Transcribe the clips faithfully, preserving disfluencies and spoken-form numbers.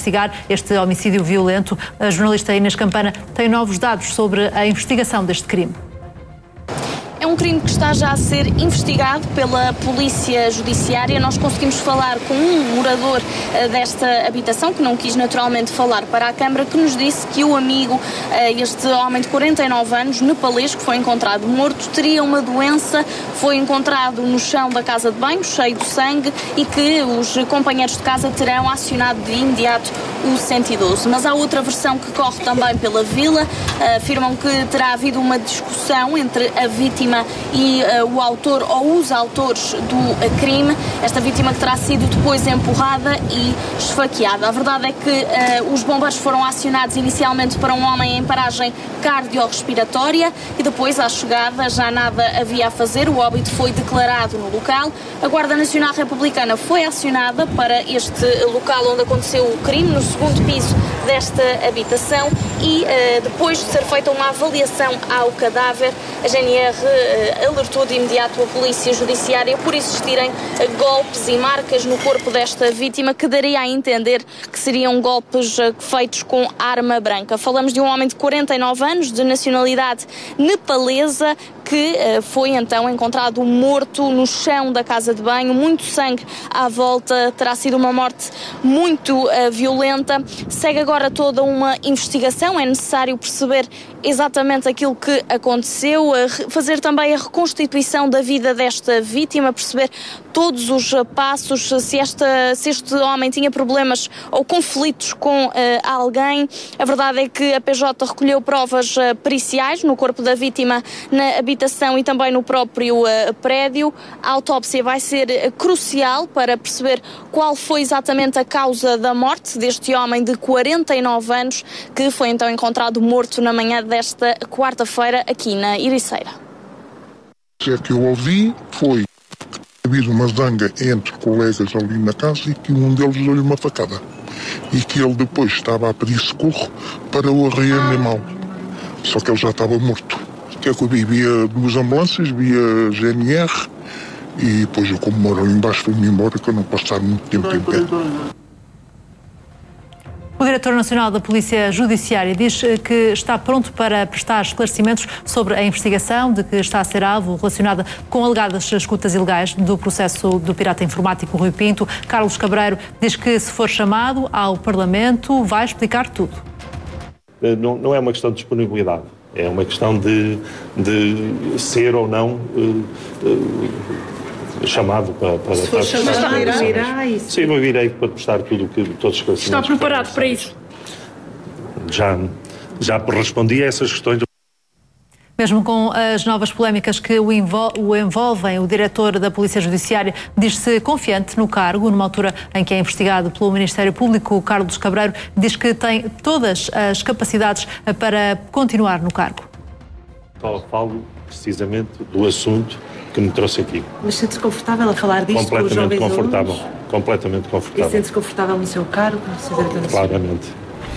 investigar este homicídio violento. A jornalista Inês Campana tem novos dados sobre a investigação deste crime. É um crime que está já a ser investigado pela Polícia Judiciária. Nós conseguimos falar com um morador uh, desta habitação, que não quis naturalmente falar para a Câmara, que nos disse que o amigo, uh, este homem de quarenta e nove anos, nepalês, que foi encontrado morto, teria uma doença, foi encontrado no chão da casa de banho, cheio de sangue, e que os companheiros de casa terão acionado de imediato o cento e doze. Mas há outra versão que corre também pela vila. Uh, afirmam que terá havido uma discussão entre a vítima e uh, o autor ou os autores do uh, crime. Esta vítima que terá sido depois empurrada e esfaqueada. A verdade é que uh, os bombeiros foram acionados inicialmente para um homem em paragem cardiorrespiratória e depois, à chegada, já nada havia a fazer. O óbito foi declarado no local. A Guarda Nacional Republicana foi acionada para este local onde aconteceu o crime, no segundo piso desta habitação, e uh, depois de ser feita uma avaliação ao cadáver, a G N R uh, alertou de imediato a Polícia Judiciária por existirem uh, golpes e marcas no corpo desta vítima, que daria a entender que seriam golpes uh, feitos com arma branca. Falamos de um homem de quarenta e nove anos, de nacionalidade nepalesa, que uh, foi então encontrado morto no chão da casa de banho, muito sangue à volta, terá sido uma morte muito uh, violenta. Segue agora toda uma investigação, é necessário perceber exatamente aquilo que aconteceu, uh, fazer também a reconstituição da vida desta vítima, perceber todos os uh, passos, se, esta, se este homem tinha problemas ou conflitos com uh, alguém. A verdade é que a P J recolheu provas uh, periciais no corpo da vítima, na habitação e também no próprio uh, prédio. A autópsia vai ser uh, crucial para perceber qual foi exatamente a causa da morte deste homem de quarenta e nove anos, que foi então encontrado morto na manhã desta quarta-feira aqui na Ericeira. O que eu ouvi foi havido uma zanga entre colegas ali na casa e que um deles deu-lhe uma facada e que ele depois estava a pedir socorro para o reanimar, só que ele já estava morto. O que é que eu vi? Via duas ambulâncias, via G N R, e depois eu, como moro ali embaixo, fui-me embora, que eu não posso estar muito tempo em pé. O diretor nacional da Polícia Judiciária diz que está pronto para prestar esclarecimentos sobre a investigação de que está a ser alvo relacionada com alegadas escutas ilegais do processo do pirata informático Rui Pinto. Carlos Cabreiro diz que, se for chamado ao Parlamento, vai explicar tudo. Não, não é uma questão de disponibilidade, é uma questão de, de ser ou não uh, uh, chamado para, para, se for para chamado, prestar irá isso. Sim, eu irei para prestar tudo o que todos os esclarecimentos. Está preparado para isso? Já, já respondi a essas questões. Mesmo com as novas polémicas que o envolvem, o diretor da Polícia Judiciária diz-se confiante no cargo, numa altura em que é investigado pelo Ministério Público. Carlos Cabreiro diz que tem todas as capacidades para continuar no cargo. Só falo precisamente do assunto que me trouxe aqui. Mas sente-se confortável a falar disto com os jovens alunos? Completamente confortável, completamente confortável. E sente-se confortável no seu cargo? Claramente.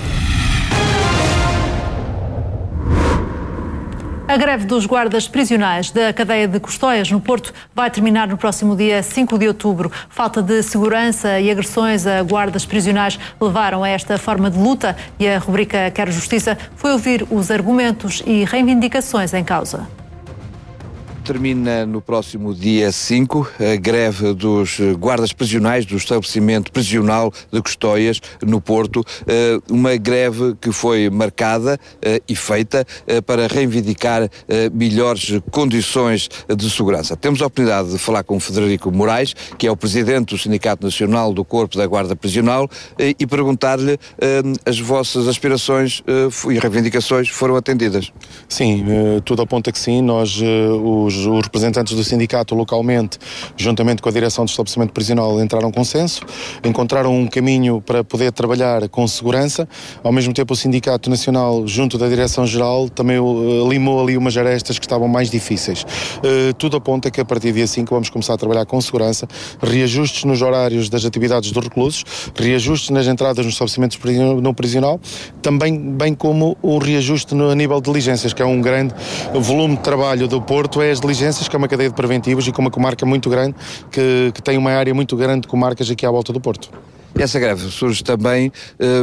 A greve dos guardas prisionais da cadeia de Custóias, no Porto, vai terminar no próximo dia cinco de outubro. Falta de segurança e agressões a guardas prisionais levaram a esta forma de luta, e a rubrica Quero Justiça foi ouvir os argumentos e reivindicações em causa. Termina no próximo dia cinco a greve dos guardas prisionais do estabelecimento prisional de Custóias, no Porto. Uma greve que foi marcada e feita para reivindicar melhores condições de segurança. Temos a oportunidade de falar com o Frederico Moraes, que é o presidente do Sindicato Nacional do Corpo da Guarda Prisional, e perguntar-lhe as vossas aspirações e reivindicações foram atendidas. Sim, tudo aponta que sim. Nós, os Os, os representantes do sindicato localmente, juntamente com a direção do estabelecimento prisional, entraram em consenso, encontraram um caminho para poder trabalhar com segurança. Ao mesmo tempo, o Sindicato Nacional, junto da Direção-Geral, também uh, limou ali umas arestas que estavam mais difíceis. Uh, tudo aponta que a partir do dia cinco vamos começar a trabalhar com segurança, reajustes nos horários das atividades dos reclusos, reajustes nas entradas nos estabelecimentos no prisional, também bem como um reajuste no, a nível de diligências, que é um grande volume de trabalho do Porto, é as diligências, que é uma cadeia de preventivos e com uma comarca muito grande, que, que tem uma área muito grande de comarcas aqui à volta do Porto. E essa greve surge também uh,